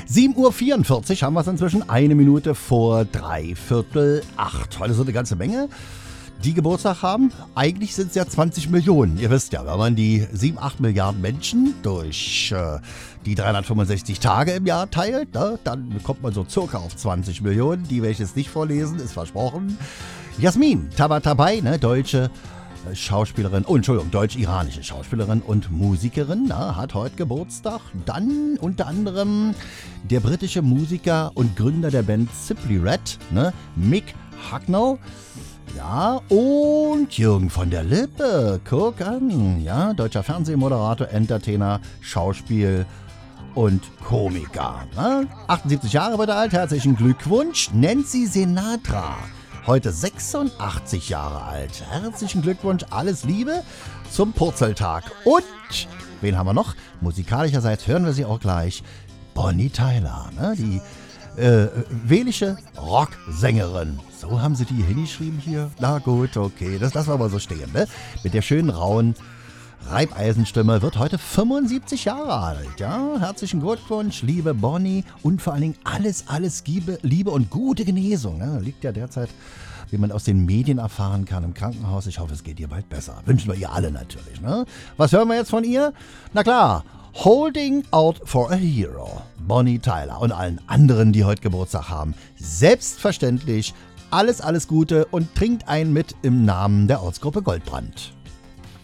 7:44 Uhr haben wir es inzwischen, 1 Minute vor 7:45. Heute so eine ganze Menge, die Geburtstag haben. Eigentlich sind es ja 20 Millionen. Ihr wisst ja, wenn man die 7-8 Milliarden Menschen durch die 365 Tage im Jahr teilt, ne, dann kommt man so circa auf 20 Millionen. Die werde ich jetzt nicht vorlesen, ist versprochen. Jasmin Tabatabai, ne, deutsche Schauspielerin, deutsch-iranische Schauspielerin und Musikerin, na, hat heute Geburtstag. Dann unter anderem der britische Musiker und Gründer der Band Simply Red, ne, Mick Hucknall. Ja, und Jürgen von der Lippe, guck an, ja, deutscher Fernsehmoderator, Entertainer, Schauspiel und Komiker. Ne? 78 Jahre wird er alt, herzlichen Glückwunsch. Nancy Sinatra, heute 86 Jahre alt. Herzlichen Glückwunsch, alles Liebe zum Purzeltag. Und, wen haben wir noch? Musikalischerseits hören wir sie auch gleich. Bonnie Tyler, ne? Die walische Rocksängerin. So haben sie die hingeschrieben hier. Na gut, okay, das lassen wir mal so stehen, ne? Mit der schönen, rauen Reibeisenstimme, wird heute 75 Jahre alt. Ja, herzlichen Glückwunsch, liebe Bonnie, und vor allen Dingen alles Liebe und gute Genesung. Ne? Liegt ja derzeit, wie man aus den Medien erfahren kann, im Krankenhaus. Ich hoffe, es geht ihr bald besser. Wünschen wir ihr alle natürlich. Ne? Was hören wir jetzt von ihr? Na klar, Holding Out for a Hero. Bonnie Tyler und allen anderen, die heute Geburtstag haben. Selbstverständlich alles Gute und trinkt ein mit im Namen der Ortsgruppe Goldbrand.